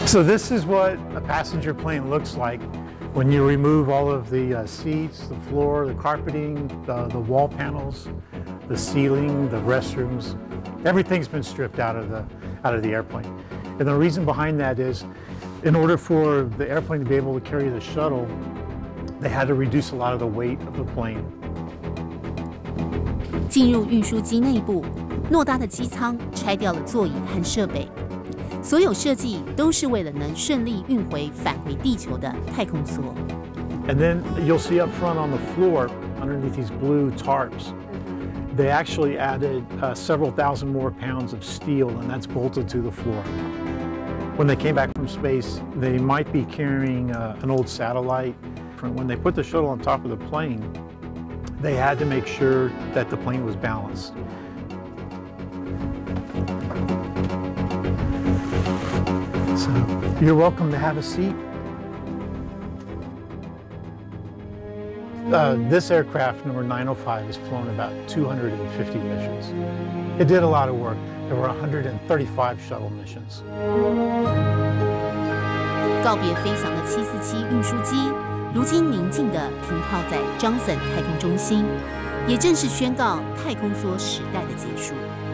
So this is what a passenger plane looks like when you remove all of the seats, the floor, the carpeting, the wall panels, the ceiling, the restrooms. Everything's been stripped out of the airplane. And the reason behind that is, in order for the airplane to be able to carry the shuttle, they had to reduce a lot of the weight of the plane. 进入运输机内部，诺达的机舱拆掉了座椅和设备，所有设计都是为了能顺利运回返回地球的太空梭。 And then you'll see up front on the floor, underneath these blue tarps, they actually added several thousand more pounds of steel, and that's bolted to the floor. When they came back from space, they might be carrying an old satellite. When they put the shuttle on top of the plane, they had to make sure that the plane was balanced. So you're welcome to have a seat. This aircraft, number 905, has flown about 250 missions. It did a lot of work. There were 135 shuttle missions. 告别飞翔的747运输机，如今宁静地停靠在张森太空中心，也正式宣告太空梭时代的结束。